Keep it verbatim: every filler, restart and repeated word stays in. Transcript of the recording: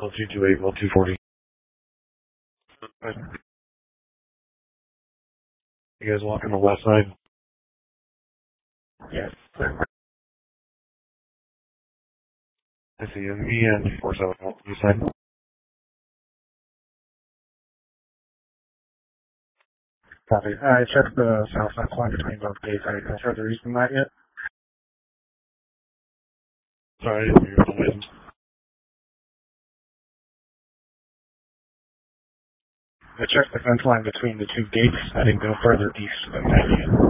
L two two eight, L two forty. You guys walking the west side? Yes. I see you. Me and four seven one, you said? Copy. I checked the south side line between both gates. Are you further east than that yet? Sorry, I didn't hear the wind. I checked the fence line between the two gates. I didn't go further east than that yet.